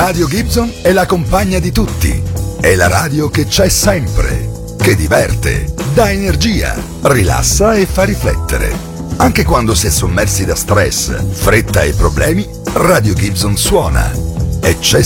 Radio Gibson è la compagna di tutti. È la radio che c'è sempre, che diverte, dà energia, rilassa e fa riflettere. Anche quando si è sommersi da stress, fretta e problemi, Radio Gibson suona. E c'è